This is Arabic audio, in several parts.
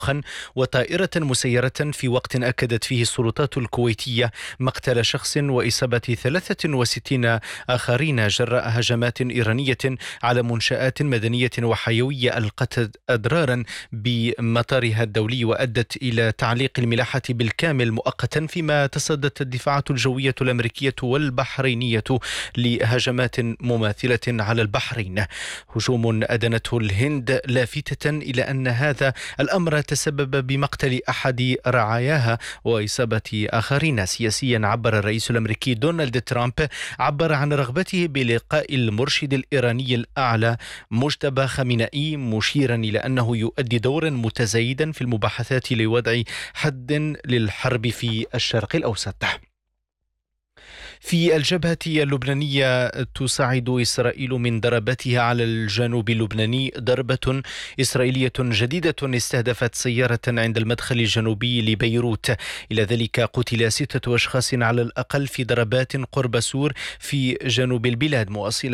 وطائرة مسيرة، في وقت أكدت فيه السلطات الكويتية مقتل شخص وإصابة 63 آخرين جراء هجمات إيرانية على منشآت مدنية وحيوية ألقت أضرارا بمطارها الدولي وأدت إلى تعليق الملاحة بالكامل مؤقتا، فيما تصدت الدفاعات الجوية الأمريكية والبحرينية لهجمات مماثلة على البحرين. هجوم أدنته الهند لافتة إلى أن هذا الأمر تسبب بمقتل أحد رعاياها وإصابة آخرين. سياسيا، عبر الرئيس الأمريكي دونالد ترامب عن رغبته بلقاء المرشد الإيراني الأعلى مجتبى خامنئي، مشيرا إلى أنه يؤدي دورا متزايدا في المباحثات لوضع حد للحرب في الشرق الأوسط. في الجبهة اللبنانية، تساعد إسرائيل من ضرباتها على الجنوب اللبناني ضربة إسرائيلية جديدة استهدفت سيارة عند المدخل الجنوبي لبيروت. إلى ذلك قتل 6 أشخاص على الأقل في ضربات قرب سور في جنوب البلاد.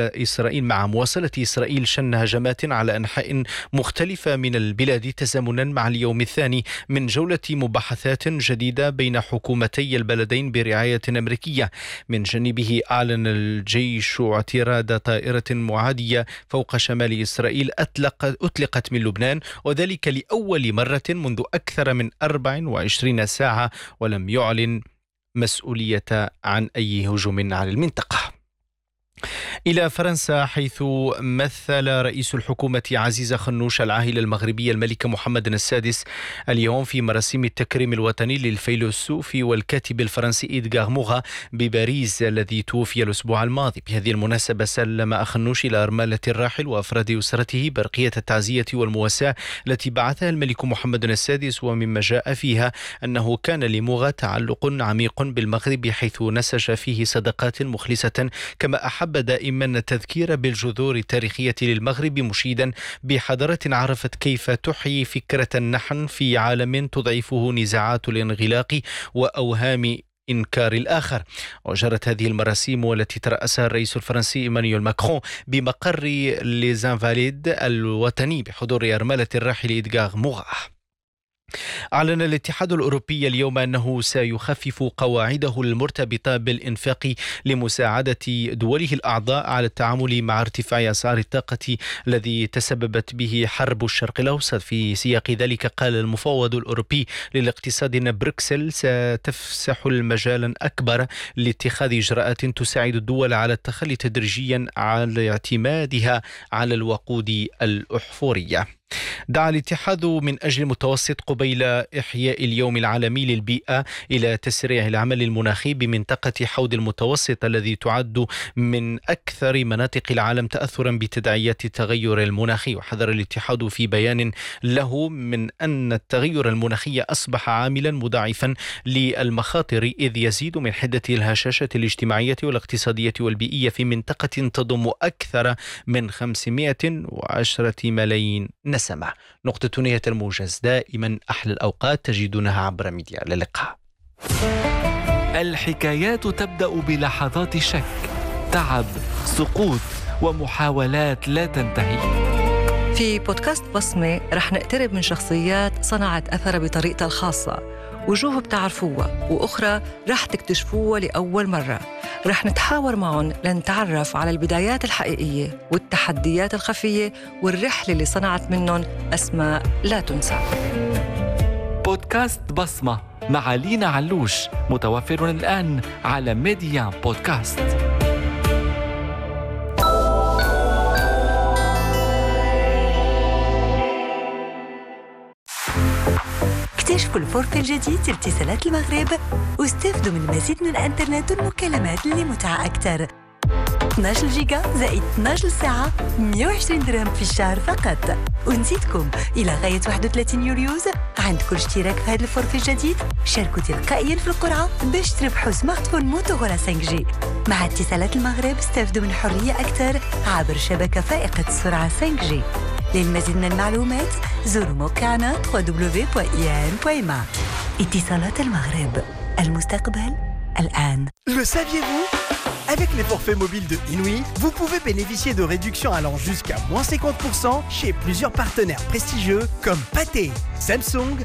مواصلة إسرائيل شن هجمات على أنحاء مختلفة من البلاد تزامنا مع اليوم الثاني من جولة مباحثات جديدة بين حكومتي البلدين برعاية أمريكية. من جانبه، أعلن الجيش اعتراض طائرة معادية فوق شمال إسرائيل أطلقت من لبنان، وذلك لأول مرة منذ أكثر من 24 ساعة، ولم يعلن مسؤولية عن أي هجوم على المنطقة. إلى فرنسا، حيث مثل رئيس الحكومة عزيز خنوش العاهل المغربي الملك محمد السادس اليوم في مراسم التكريم الوطني للفيلسوف والكاتب الفرنسي إدغار موغا بباريس الذي توفي الأسبوع الماضي. بهذه المناسبة سلم خنوش إلى أرملة الراحل وأفراد أسرته برقية التعزية والمواساة التي بعثها الملك محمد السادس، ومما جاء فيها أنه كان لموغا تعلق عميق بالمغرب، حيث نسج فيه صداقات مخلصة، كما أحب دائما التذكير بالجذور التاريخية للمغرب، مشيدا بحضارة عرفت كيف تحيي فكرة النحن في عالم تضعفه نزاعات الانغلاق وأوهام إنكار الآخر. وجرت هذه المراسيم والتي ترأسها الرئيس الفرنسي إيمانويل ماكرون بمقر ليزانفاليد الوطني بحضور أرملة الراحل إدغار موغا. أعلن الاتحاد الأوروبي اليوم أنه سيخفف قواعده المرتبطة بالإنفاق لمساعدة دوله الأعضاء على التعامل مع ارتفاع أسعار الطاقة الذي تسببت به حرب الشرق الأوسط. في سياق ذلك، قال المفوض الأوروبي للاقتصاد أن بروكسل ستفسح المجال أكبر لاتخاذ إجراءات تساعد الدول على التخلي تدريجيا على اعتمادها على الوقود الأحفورية. دعا الاتحاد من أجل المتوسط قبيل إحياء اليوم العالمي للبيئة إلى تسريع العمل المناخي بمنطقة حوض المتوسط الذي تعد من أكثر مناطق العالم تأثرا بتداعيات التغير المناخي. وحذر الاتحاد في بيان له من أن التغير المناخي أصبح عاملا مضاعفا للمخاطر، إذ يزيد من حدة الهشاشة الاجتماعية والاقتصادية والبيئية في منطقة تضم أكثر من 510 ملايين نسمة. نقطة نهاية الموجز، دائما أحلى الأوقات تجدونها عبر ميديا. للقاء. الحكايات تبدأ بلحظات شك، تعب، سقوط، ومحاولات لا تنتهي. في بودكاست بصمة رح نقترب من شخصيات صنعت أثر بطريقتها الخاصة، وجوه بتعرفوها وأخرى رح تكتشفوها لأول مرة. رح نتحاور معهم لنتعرف على البدايات الحقيقية والتحديات الخفية والرحلة اللي صنعت منهم أسماء لا تنسى. بودكاست بصمة مع لينا علوش، متوفر الآن على ميديا بودكاست. اكتشفوا الفورفي الجديد لاتصالات المغرب واستفدوا من مزيد من الانترنت والمكالمات لمتعة أكثر. 12 جيجا زائد 12 ساعة 120 درهم في الشهر فقط. ونزيدكم إلى غاية 31 يوليوز عند كل اشتراك في هذا الفورفي الجديد شاركوا تلقائيا في القرعة باش تربحوا سمارت فون موتورولا 5G. مع اتصالات المغرب استفدوا من حرية أكثر عبر شبكة فائقة السرعة 5G. للمزيد من المعلومات زوروا موقعنا www.ian.ma. اتصالات المغرب، المستقبل الآن. Le saviez-vous? Avec les forfaits mobiles de Inouï, vous pouvez bénéficier de réductions allant jusqu'à -50% chez plusieurs partenaires prestigieux comme Pathé, Samsung,